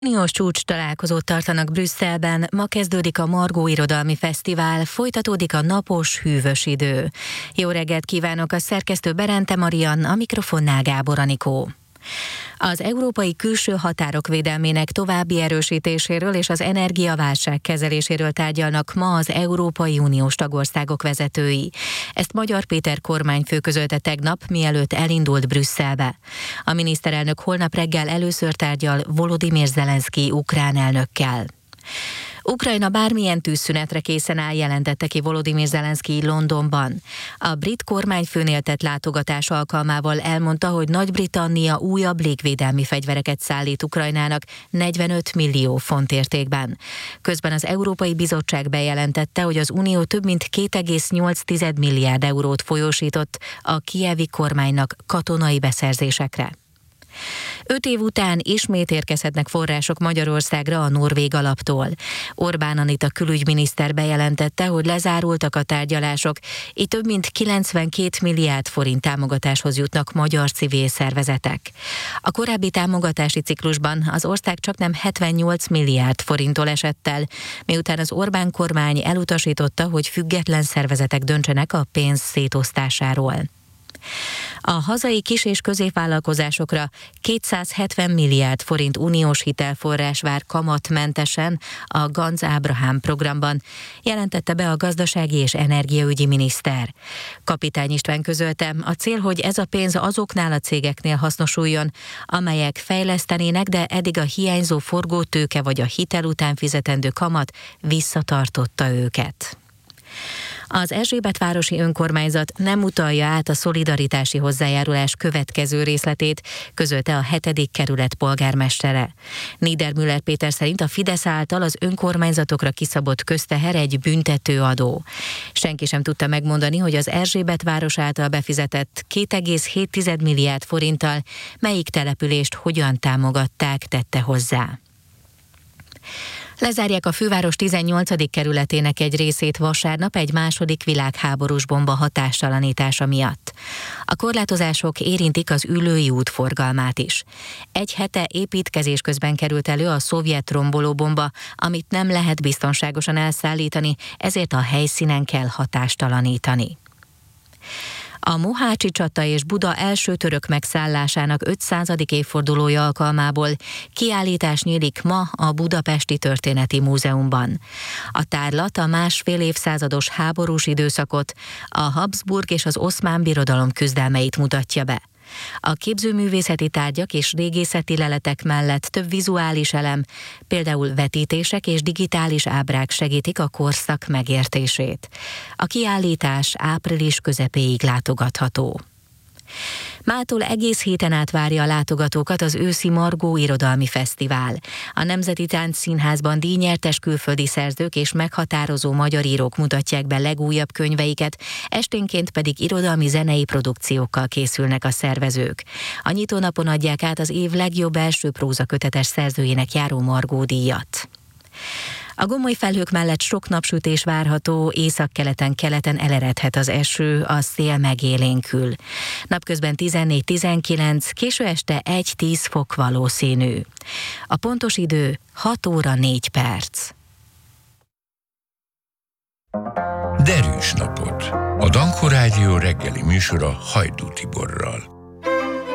Uniós csúcs találkozót tartanak Brüsszelben, ma kezdődik a Margó Irodalmi Fesztivál, folytatódik a napos, hűvös idő. Jó reggelt kívánok, a szerkesztő Berente Marian, a mikrofonnál Gábor Anikó. Az európai külső határok védelmének további erősítéséről és az energiaválság kezeléséről tárgyalnak ma az Európai Uniós tagországok vezetői. Ezt Magyar Péter kormányfő közölte tegnap, mielőtt elindult Brüsszelbe. A miniszterelnök holnap reggel először tárgyal Volodymyr Zelenszkij ukrán elnökkel. Ukrajna bármilyen tűzszünetre készen áll, jelentette ki Volodymyr Zelenszkij Londonban. A brit kormányfőnél tett látogatás alkalmával elmondta, hogy Nagy-Britannia újabb légvédelmi fegyvereket szállít Ukrajnának 45 millió font értékben. Közben az Európai Bizottság bejelentette, hogy az Unió több mint 2,8 milliárd eurót folyósított a kijevi kormánynak katonai beszerzésekre. 5 év után ismét érkezhetnek források Magyarországra a norvég alaptól. Orbán Anita külügyminiszter bejelentette, hogy lezárultak a tárgyalások, így több mint 92 milliárd forint támogatáshoz jutnak magyar civil szervezetek. A korábbi támogatási ciklusban az ország csaknem 78 milliárd forinttól esett el, miután az Orbán kormány elutasította, hogy független szervezetek döntsenek a pénz szétosztásáról. A hazai kis- és középvállalkozásokra 270 milliárd forint uniós hitelforrás vár kamatmentesen a Ganz Ábrahám programban, jelentette be a gazdasági és energiaügyi miniszter. Kapitány István közölte, a cél, hogy ez a pénz azoknál a cégeknél hasznosuljon, amelyek fejlesztenének, de eddig a hiányzó forgótőke vagy a hitel után fizetendő kamat visszatartotta őket. Az Erzsébetvárosi önkormányzat nem utalja át a szolidaritási hozzájárulás következő részletét, közölte a 7. kerület polgármestere. Niedermüller Péter szerint a Fidesz által az önkormányzatokra kiszabott közteher egy büntetőadó. Senki sem tudta megmondani, hogy az Erzsébetváros által befizetett 2,7 milliárd forinttal melyik települést hogyan támogatták, tette hozzá. Lezárják a főváros 18. kerületének egy részét vasárnap egy második világháborús bomba hatástalanítása miatt. A korlátozások érintik az Üllői út forgalmát is. Egy hete építkezés közben került elő a szovjet rombolóbomba, amit nem lehet biztonságosan elszállítani, ezért a helyszínen kell hatástalanítani. A Mohácsi csata és Buda első török megszállásának 500. évfordulója alkalmából kiállítás nyílik ma a Budapesti Történeti Múzeumban. A tárlat a másfél évszázados háborús időszakot, a Habsburg és az Oszmán Birodalom küzdelmeit mutatja be. A képzőművészeti tárgyak és régészeti leletek mellett több vizuális elem, például vetítések és digitális ábrák segítik a korszak megértését. A kiállítás április közepéig látogatható. Mától egész héten át várja a látogatókat az őszi Margó Irodalmi Fesztivál. A Nemzeti Táncszínházban díjnyertes külföldi szerzők és meghatározó magyar írók mutatják be legújabb könyveiket, esténként pedig irodalmi zenei produkciókkal készülnek a szervezők. A nyitónapon adják át az év legjobb első prózakötetes szerzőjének járó Margó díjat. A gomoly felhők mellett sok napsütés várható, északkeleten eleredhet az eső, a szél megélénkül. Napközben 14-19, késő este 1-10 fok valószínű. A pontos idő 6 óra 4 perc. Derűs napot! A Danko Rádió reggeli műsora Hajdú Tiborral.